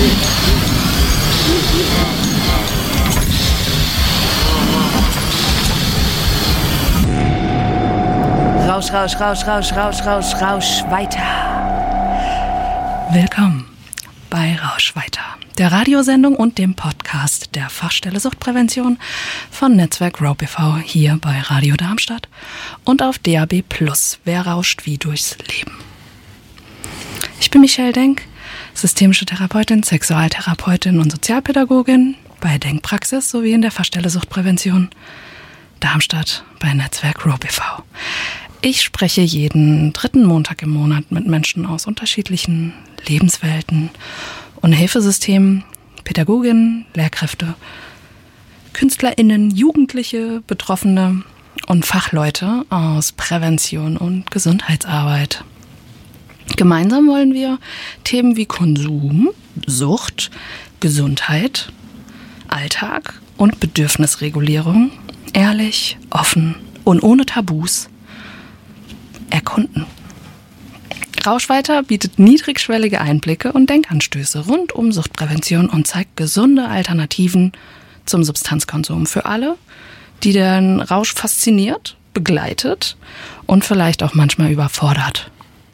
Rausch, Rausch, Rausch, Rausch, Rausch, Rausch, Rausch, weiter. Willkommen bei Rausch weiter, der Radiosendung und dem Podcast der Fachstelle Suchtprävention von Netzwerk Rope e.V. hier bei Radio Darmstadt und auf DAB+. Wer rauscht wie durchs Leben? Ich bin Michelle Denk, systemische Therapeutin, Sexualtherapeutin und Sozialpädagogin bei Denkpraxis sowie in der Fachstelle Suchtprävention Darmstadt bei Netzwerk Rope e.V. Ich spreche jeden dritten Montag im Monat mit Menschen aus unterschiedlichen Lebenswelten und Hilfesystemen, Pädagoginnen, Lehrkräfte, KünstlerInnen, Jugendliche, Betroffene und Fachleute aus Prävention und Gesundheitsarbeit. Gemeinsam wollen wir Themen wie Konsum, Sucht, Gesundheit, Alltag und Bedürfnisregulierung ehrlich, offen und ohne Tabus erkunden. Rauschweiter bietet niedrigschwellige Einblicke und Denkanstöße rund um Suchtprävention und zeigt gesunde Alternativen zum Substanzkonsum für alle, die den Rausch fasziniert, begleitet und vielleicht auch manchmal überfordert.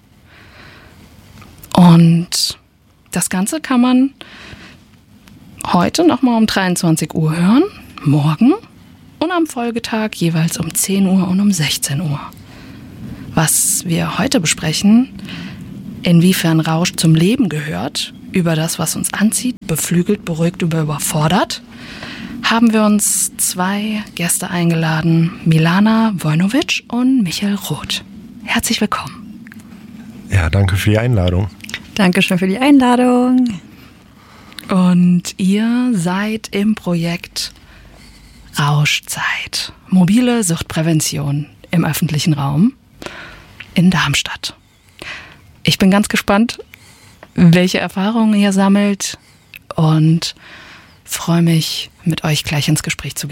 Und das Ganze kann man heute nochmal um 23 Uhr hören, morgen und am Folgetag jeweils um 10 Uhr und um 16 Uhr. Was wir heute besprechen, inwiefern Rausch zum Leben gehört, über das, was uns anzieht, beflügelt, beruhigt, überfordert, haben wir uns zwei Gäste eingeladen, Milana Vojnovic und Michael Roth. Herzlich willkommen. Ja, danke für die Einladung. Dankeschön für die Einladung. Und ihr seid im Projekt Rauschzeit, mobile Suchtprävention im öffentlichen Raum in Darmstadt. Ich bin ganz gespannt, welche Erfahrungen ihr sammelt und freue mich, mit euch gleich ins Gespräch zu gehen.